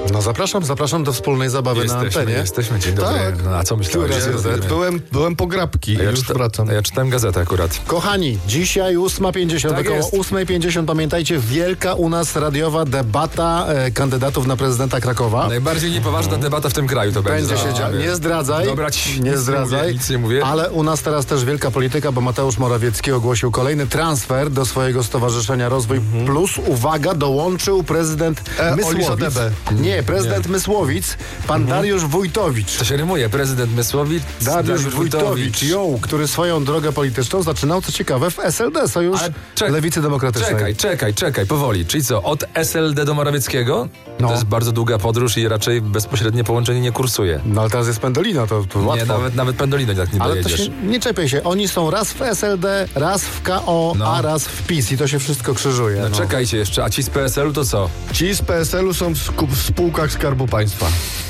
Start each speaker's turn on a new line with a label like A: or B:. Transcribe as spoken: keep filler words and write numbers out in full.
A: No zapraszam, zapraszam do wspólnej zabawy
B: Jesteśmy,
A: na antenie.
B: jesteśmy, dzień dobry.
A: Tak.
B: No, a co myślałeś?
A: Która
B: że-
A: gazeta?
C: Byłem, byłem po grabki,
B: A ja,
C: już
B: czyta,
C: wracam.
B: a ja czytałem gazetę akurat.
A: Kochani, dzisiaj ósma pięćdziesiąt,
B: Tak
A: około
B: jest.
A: ósma pięćdziesiąt, pamiętajcie, wielka u nas radiowa debata e, kandydatów na prezydenta Krakowa.
B: Najbardziej niepoważna debata w tym kraju to będzie.
A: Będzie się
B: No,
A: działo.
B: wiem.
A: Nie zdradzaj.
B: Dobra, ci-
A: nie
B: nic
A: zdradzaj.
B: mówię, nic nie mówię.
A: Ale u nas teraz też wielka polityka, bo Mateusz Morawiecki ogłosił kolejny transfer do swojego stowarzyszenia Rozwój Plus. Uwaga, dołączył prezydent
C: E,
A: Mysłowic.
C: Olisza Debe.
A: Nie, prezydent Mysłowic, pan Dariusz Wójtowicz.
B: To się rymuje. Prezydent Mysłowic,
A: Dariusz Wójtowicz, ją, który swoją drogę polityczną zaczynał, co ciekawe, w S L D, Sojusz
B: Ale czek-
A: Lewicy Demokratycznej.
B: Czekaj, czekaj, czekaj, powoli. Czyli co, od S L D do Morawieckiego?
A: No.
B: To jest bardzo długa podróż i raczej bezpośrednie połączenie nie kursuje.
A: No ale teraz jest Pendolino, to, to łatwo.
B: Nie, nawet, nawet Pendolino tak nie
A: Ale to
B: dojedziesz.
A: się, nie czepiaj się, oni są raz w S L D, raz w K O,
B: No.
A: a raz w PiS i to się wszystko krzyżuje.
B: No,
A: no.
B: czekajcie jeszcze, a ci z P S L u to co?
C: Ci z P S L u są w, skup, w spółkach Skarbu Państwa.